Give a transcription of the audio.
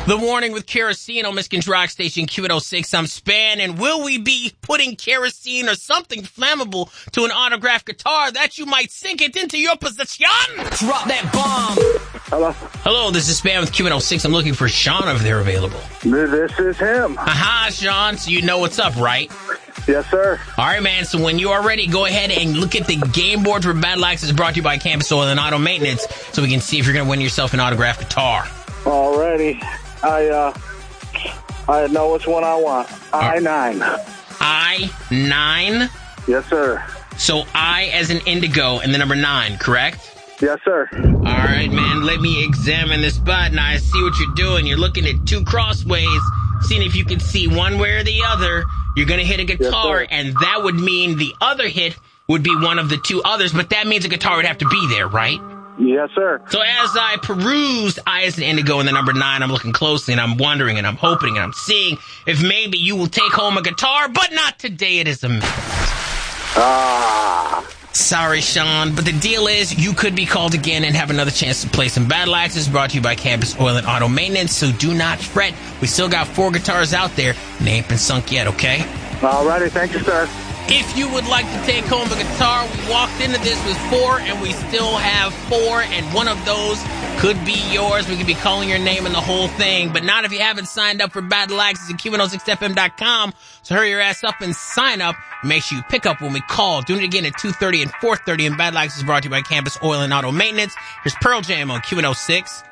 The Warning with Kerosene on Michigan's rock station Q106. I'm Span, and will we be putting kerosene or something flammable to an autographed guitar that you might sink it into your possession? Drop that bomb! Hello? Hello, this is Span with Q106. I'm looking for Sean if they're available. This is him. Haha, Sean, so you know what's up, right? Yes, sir. All right, man, so when you are ready, go ahead and look at the game board for Battle Axes brought to you by Campus Oil and Auto Maintenance so we can see if you're going to win yourself an autographed guitar. Alrighty. I know which one I want. I-9. I-9? Yes, sir. So I as in indigo and the number 9, correct? Yes, sir. All right, man, let me examine this button. I see what you're doing. You're looking at two crossways, seeing if you can see one way or the other. You're going to hit a guitar, yes, and that would mean the other hit would be one of the two others, but that means a guitar would have to be there, right? Yes, sir. So as I perused I as in indigo and the number 9, I'm looking closely, and I'm wondering, and I'm hoping, and I'm seeing if maybe you will take home a guitar, but not today. It is a myth. Sorry, Sean, but the deal is you could be called again and have another chance to play some Battle Axes brought to you by Campus Oil and Auto Maintenance, so do not fret. We still got 4 guitars out there, and they ain't been sunk yet, okay? Alrighty, thank you, sir. If you would like to take home a guitar, we walked into this with 4, and we still have 4, and one of those could be yours. We could be calling your name and the whole thing, but not if you haven't signed up for Battle Axes at Q106FM.com. So hurry your ass up and sign up. Make sure you pick up when we call. Doing it again at 2:30 and 4:30, and Battle Axes brought to you by Campus Oil and Auto Maintenance. Here's Pearl Jam on Q106.